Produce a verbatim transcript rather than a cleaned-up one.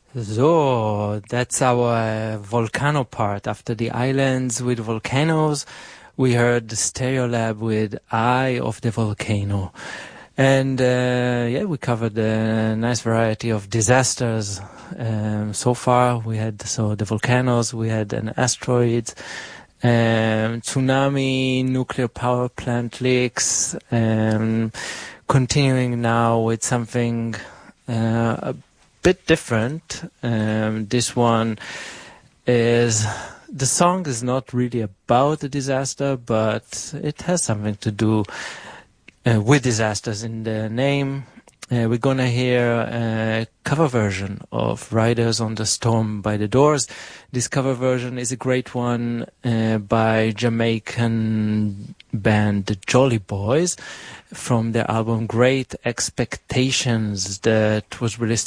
So, that's our volcano part. After the islands with volcanoes, we heard the Stereolab with Eye of the Volcano. And uh, yeah, we covered a nice variety of disasters. Um, so far, we had so the volcanoes, we had an asteroid, um, tsunami, nuclear power plant leaks. Um, continuing now with something uh, a bit different. Um, this one is, the song is not really about a disaster, but it has something to do uh, with disasters in the name. Uh, we're gonna hear a cover version of Riders on the Storm by The Doors. This cover version is a great one uh, by Jamaican band The Jolly Boys from their album Great Expectations that was released